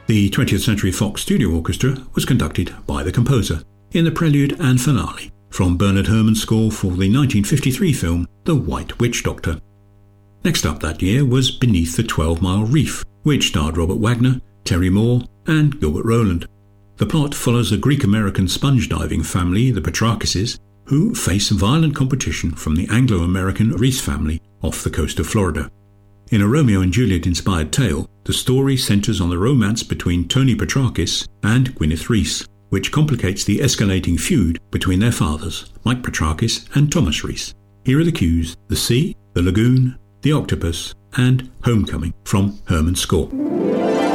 The 20th Century Fox Studio Orchestra was conducted by the composer in the prelude and finale from Bernard Herrmann's score for the 1953 film The White Witch Doctor. Next up that year was Beneath the 12-Mile Reef, which starred Robert Wagner, Terry Moore and Gilbert Rowland. The plot follows a Greek-American sponge diving family, the Petrakises, who face violent competition from the Anglo-American Reese family off the coast of Florida. In a Romeo and Juliet-inspired tale, the story centres on the romance between Tony Petrakis and Gwyneth Reese, which complicates the escalating feud between their fathers, Mike Petrakis and Thomas Reese. Here are the cues: the sea, the lagoon, the octopus, and Homecoming from Herrmann's score.